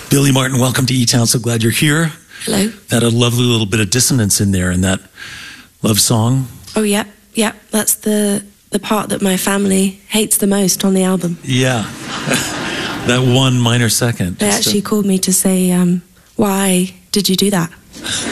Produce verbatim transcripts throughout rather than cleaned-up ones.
Billie Martin, welcome to E-Town. So glad you're here. Hello. Had a lovely little bit of dissonance in there in that love song. Oh, yeah. Yeah, that's the, the part that my family hates the most on the album. Yeah. That one minor second. They actually called me to say, um, why did you do that?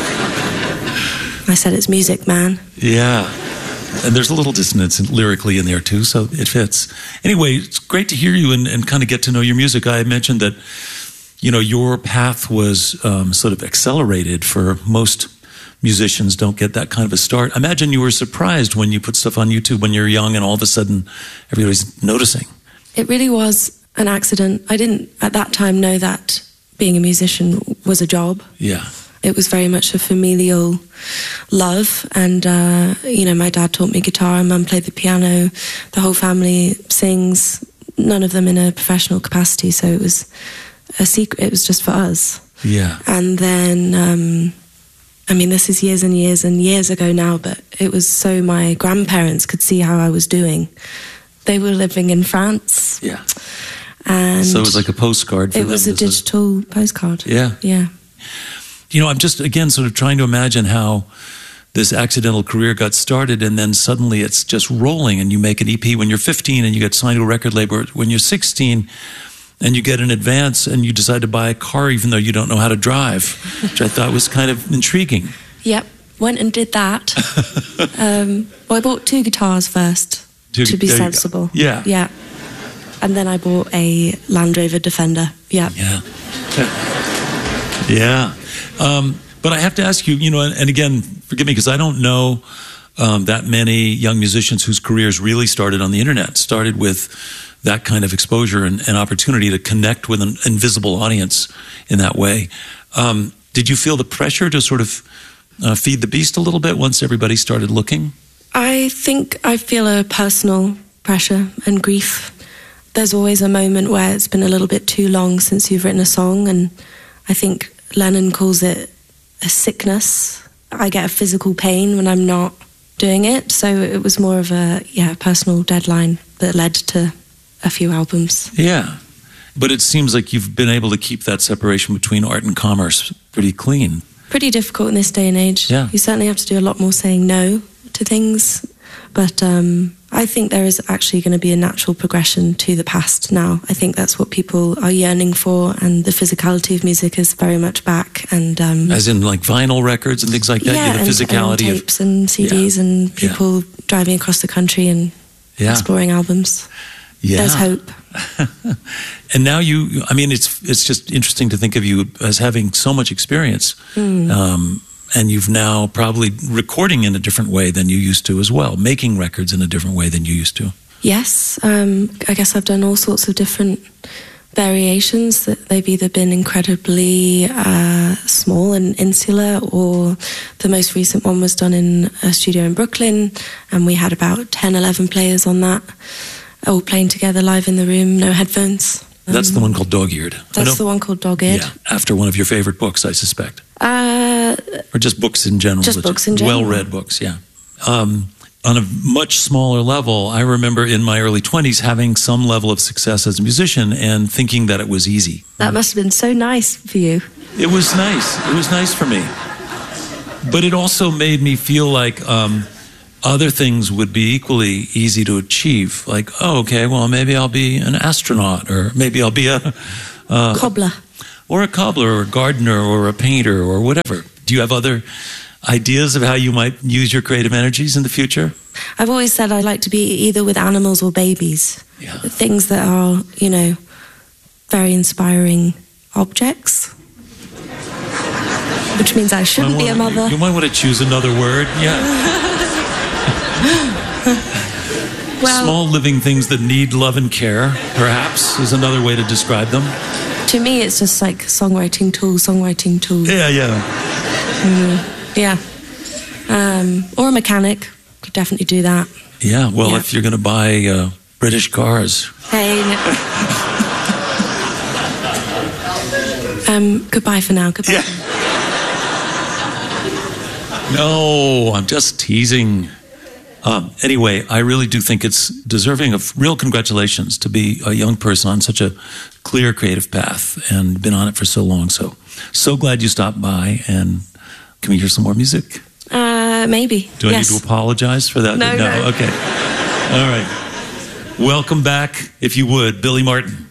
I said, it's music, man. Yeah. And there's a little dissonance in, lyrically in there, too, so it fits. Anyway, it's great to hear you and, and kind of get to know your music. I mentioned that, you know, your path was um, sort of accelerated. For most musicians don't get that kind of a start. I imagine you were surprised when you put stuff on YouTube when you're young and all of a sudden everybody's noticing. It really was an accident. I didn't, at that time, know that being a musician was a job. Yeah. It was very much a familial love, and, uh, you know, my dad taught me guitar, Mum played the piano, the whole family sings, none of them in a professional capacity, so it was a secret, it was just for us. Yeah. And then, um, I mean, this is years and years and years ago now, but it was so my grandparents could see how I was doing. They were living in France. Yeah. And so it was like a postcard for it them. It was a digital it? postcard. Yeah. Yeah. You know, I'm just, again, sort of trying to imagine how this accidental career got started, and then suddenly it's just rolling, and you make an E P when you're fifteen and you get signed to a record label when you're sixteen, and you get an advance and you decide to buy a car even though you don't know how to drive, which I thought was kind of intriguing. Yep, went and did that. um, well, I bought two guitars first two, to be sensible. Yeah. Yeah. And then I bought a Land Rover Defender. Yeah. Yeah. Yeah. Um, but I have to ask you, you know, and, and again, forgive me, because I don't know um, that many young musicians whose careers really started on the internet, started with that kind of exposure and, and opportunity to connect with an invisible audience in that way. Um, did you feel the pressure to sort of uh, feed the beast a little bit once everybody started looking? I think I feel a personal pressure and grief. There's always a moment where it's been a little bit too long since you've written a song, and I think Lennon calls it a sickness. I get a physical pain when I'm not doing it, so it was more of a yeah personal deadline that led to a few albums. Yeah, but it seems like you've been able to keep that separation between art and commerce pretty clean. Pretty difficult in this day and age. Yeah. You certainly have to do a lot more saying no to things, but um, I think there is actually going to be a natural progression to the past now. I think that's what people are yearning for, and the physicality of music is very much back. And um, as in like vinyl records and things like that. Yeah, yeah the and, physicality and tapes of and C Ds, yeah. and people yeah. driving across the country and yeah. exploring albums. Yeah. There's hope. And now you, I mean, it's it's just interesting to think of you as having so much experience. Mm. Um, and you've now probably recording in a different way than you used to as well, making records in a different way than you used to. Yes. Um, I guess I've done all sorts of different variations. That they've either been incredibly uh, small and insular, or the most recent one was done in a studio in Brooklyn, and we had about ten, eleven players on that, all playing together live in the room, no headphones. That's um, the one called Dog-Eared. That's the one called Dog-Eared. Yeah, after one of your favorite books, I suspect. Uh, or just books in general. Just books in general. Well-read books, yeah. Um, on a much smaller level, I remember in my early twenties having some level of success as a musician and thinking that it was easy. That must have been so nice for you. It was nice. It was nice for me. But it also made me feel like um, other things would be equally easy to achieve. Like, oh, okay, well, maybe I'll be an astronaut, or maybe I'll be a... Uh, cobbler. Or a cobbler, or a gardener, or a painter, or whatever. Do you have other ideas of how you might use your creative energies in the future? I've always said I'd like to be either with animals or babies. Yeah. Things that are, you know, very inspiring objects. Which means I shouldn't want, be a mother. You might want to choose another word, yeah. Well, small living things that need love and care, perhaps, is another way to describe them. To me, it's just like songwriting tool, songwriting tool. Yeah, yeah. Mm, yeah. Um, or a mechanic. Could definitely do that. Yeah, well, yeah. if you're going to buy uh, British cars. Hey. No. um, goodbye for now. Goodbye. Yeah. No, I'm just teasing. Um, anyway, I really do think it's deserving of real congratulations to be a young person on such a clear creative path and been on it for so long. So, so glad you stopped by. And can we hear some more music? Uh, maybe. Do I yes. need to apologize for that? No, no. Okay. All right. Welcome back, if you would, Billy Martin.